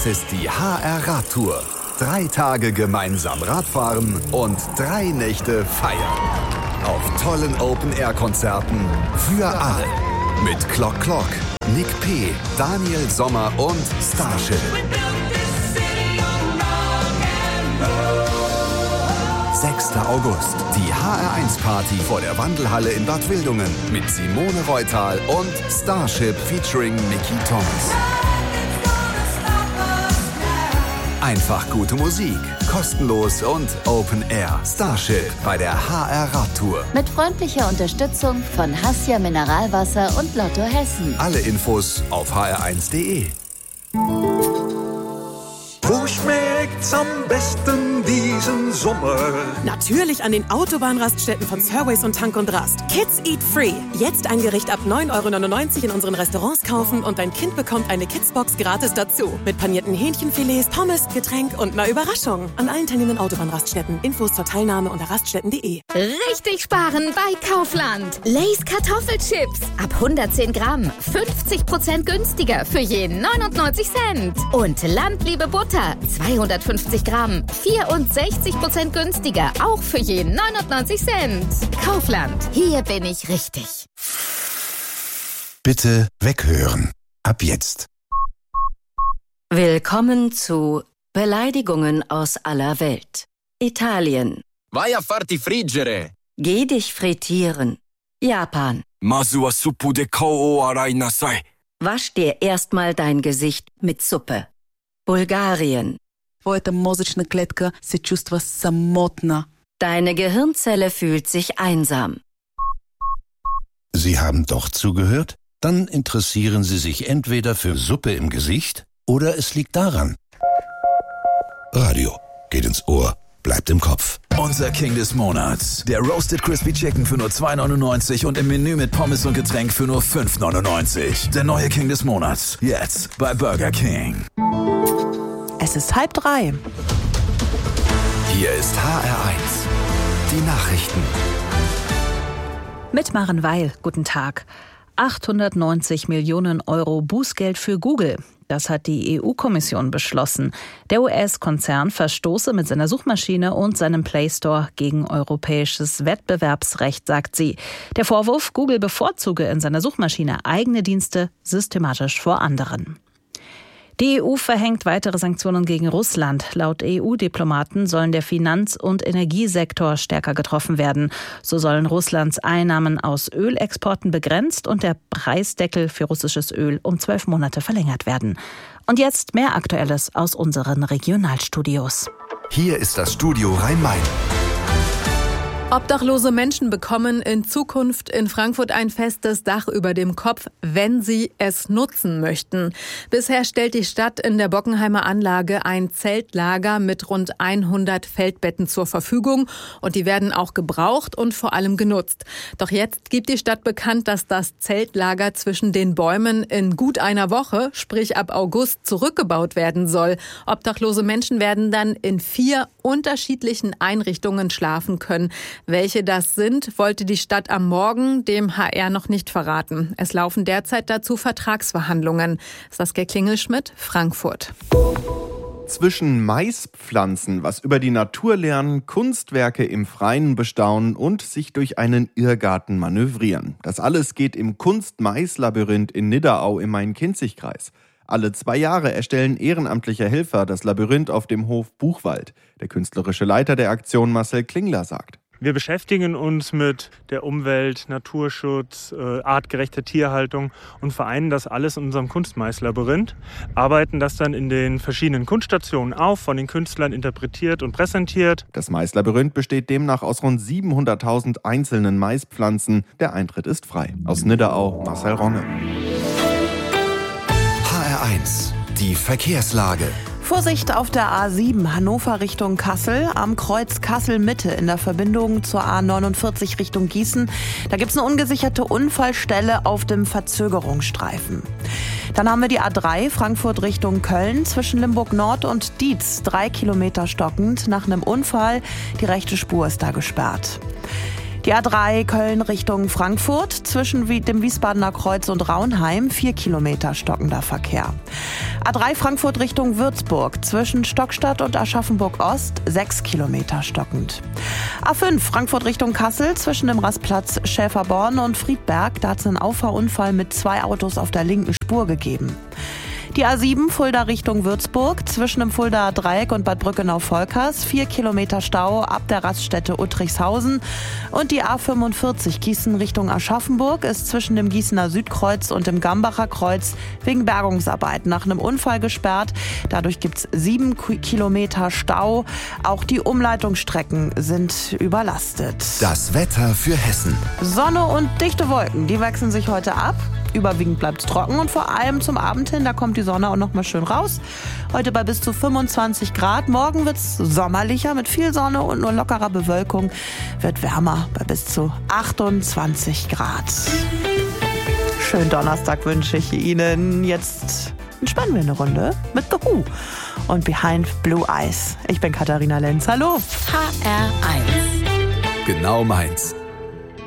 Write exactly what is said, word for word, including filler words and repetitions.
ist die H R-Radtour. Drei Tage gemeinsam Radfahren und drei Nächte feiern. Auf tollen Open-Air-Konzerten für alle. Mit Clock Clock, Nick P., Daniel Sommer und Starship. sechster August, die H R eins Party vor der Wandelhalle in Bad Wildungen mit Simone Reutal und Starship featuring Mickey Thomas. Einfach gute Musik, kostenlos und Open Air. Starship bei der H R Radtour. Mit freundlicher Unterstützung von Hassia Mineralwasser und Lotto Hessen. Alle Infos auf h r eins punkt d e. Wo schmeckt's am besten diesen Sommer? Natürlich an den Autobahnraststätten von Surways und Tank und Rast. Kids Eat Free. Jetzt ein Gericht ab neun Euro neunundneunzig in unseren Restaurants kaufen und dein Kind bekommt eine Kidsbox gratis dazu. Mit panierten Hähnchenfilets, Pommes, Getränk und einer Überraschung. An allen teilnehmenden Autobahnraststätten. Infos zur Teilnahme unter raststätten punkt de. Richtig sparen bei Kaufland. Lay's Kartoffelchips. Ab hundertzehn Gramm. fünfzig Prozent günstiger für je neunundneunzig Cent. Und Landliebe Butter. zweihundertfünfzig Gramm. vierundsechzig Prozent günstiger. Auch für je neunundneunzig Cent. Kaufland. Hier bin ich richtig. Bitte weghören. Ab jetzt. Willkommen zu Beleidigungen aus aller Welt. Italien. Vai a farti friggere. Geh dich frittieren. Japan. Masu wa suppu de kou o arai nasai. Wasch dir erstmal dein Gesicht mit Suppe. Bulgarien. Твоята мозъчна клетка се чувства самотна. Deine Gehirnzelle fühlt sich einsam. Sie haben doch zugehört? Dann interessieren Sie sich entweder für Suppe im Gesicht oder es liegt daran. Radio geht ins Ohr, bleibt im Kopf. Unser King des Monats. Der Roasted Crispy Chicken für nur zwei neunundneunzig und im Menü mit Pommes und Getränk für nur fünf neunundneunzig. Der neue King des Monats. Jetzt bei Burger King. Es ist halb drei. Hier ist H R eins. Die Nachrichten. Mit Maren Weil, guten Tag. achthundertneunzig Millionen Euro Bußgeld für Google. Das hat die E U-Kommission beschlossen. Der U S-Konzern verstoße mit seiner Suchmaschine und seinem Play Store gegen europäisches Wettbewerbsrecht, sagt sie. Der Vorwurf, Google bevorzuge in seiner Suchmaschine eigene Dienste systematisch vor anderen. Die E U verhängt weitere Sanktionen gegen Russland. Laut E U-Diplomaten sollen der Finanz- und Energiesektor stärker getroffen werden. So sollen Russlands Einnahmen aus Ölexporten begrenzt und der Preisdeckel für russisches Öl um zwölf Monate verlängert werden. Und jetzt mehr Aktuelles aus unseren Regionalstudios. Hier ist das Studio Rhein-Main. Obdachlose Menschen bekommen in Zukunft in Frankfurt ein festes Dach über dem Kopf, wenn sie es nutzen möchten. Bisher stellt die Stadt in der Bockenheimer Anlage ein Zeltlager mit rund hundert Feldbetten zur Verfügung und die werden auch gebraucht und vor allem genutzt. Doch jetzt gibt die Stadt bekannt, dass das Zeltlager zwischen den Bäumen in gut einer Woche, sprich ab August, zurückgebaut werden soll. Obdachlose Menschen werden dann in vier unterschiedlichen Einrichtungen schlafen können. Welche das sind, wollte die Stadt am Morgen dem H R noch nicht verraten. Es laufen derzeit dazu Vertragsverhandlungen. Saskia Klingelschmidt, Frankfurt. Zwischen Maispflanzen, was über die Natur lernen, Kunstwerke im Freien bestaunen und sich durch einen Irrgarten manövrieren. Das alles geht im Kunst-Mais-Labyrinth in Nidderau im Main-Kinzig-Kreis. Alle zwei Jahre erstellen ehrenamtliche Helfer das Labyrinth auf dem Hof Buchwald. Der künstlerische Leiter der Aktion Marcel Klingler sagt: Wir beschäftigen uns mit der Umwelt, Naturschutz, äh, artgerechter Tierhaltung und vereinen das alles in unserem Kunstmais-Labyrinth, arbeiten das dann in den verschiedenen Kunststationen auf, von den Künstlern interpretiert und präsentiert. Das Mais-Labyrinth besteht demnach aus rund siebenhunderttausend einzelnen Maispflanzen. Der Eintritt ist frei. Aus Nidderau, Marcel Ronge. H R eins, die Verkehrslage. Vorsicht auf der A sieben Hannover Richtung Kassel, am Kreuz Kassel-Mitte in der Verbindung zur A neunundvierzig Richtung Gießen. Da gibt es eine ungesicherte Unfallstelle auf dem Verzögerungsstreifen. Dann haben wir die A drei Frankfurt Richtung Köln zwischen Limburg Nord und Dietz. Drei Kilometer stockend nach einem Unfall. Die rechte Spur ist da gesperrt. Die A drei Köln Richtung Frankfurt zwischen dem Wiesbadener Kreuz und Raunheim. Vier Kilometer stockender Verkehr. A drei Frankfurt Richtung Würzburg, zwischen Stockstadt und Aschaffenburg Ost, sechs Kilometer stockend. A fünf Frankfurt Richtung Kassel, zwischen dem Rastplatz Schäferborn und Friedberg, da hat es einen Auffahrunfall mit zwei Autos auf der linken Spur gegeben. Die A sieben Fulda Richtung Würzburg, zwischen dem Fuldaer Dreieck und Bad Brückenau-Volkers, vier Kilometer Stau ab der Raststätte Uttrichshausen. Und die A fünfundvierzig Gießen Richtung Aschaffenburg ist zwischen dem Gießener Südkreuz und dem Gambacher Kreuz wegen Bergungsarbeiten nach einem Unfall gesperrt. Dadurch gibt es sieben Kilometer Stau. Auch die Umleitungsstrecken sind überlastet. Das Wetter für Hessen. Sonne und dichte Wolken, die wechseln sich heute ab. Überwiegend bleibt es trocken und vor allem zum Abend hin, da kommt die Sonne auch noch mal schön raus. Heute bei bis zu fünfundzwanzig Grad. Morgen wird es sommerlicher mit viel Sonne und nur lockerer Bewölkung. Wird wärmer bei bis zu achtundzwanzig Grad. Schönen Donnerstag wünsche ich Ihnen. Jetzt entspannen wir eine Runde mit The Who und Behind Blue Eyes. Ich bin Katharina Lenz. Hallo. H R eins. Genau meins.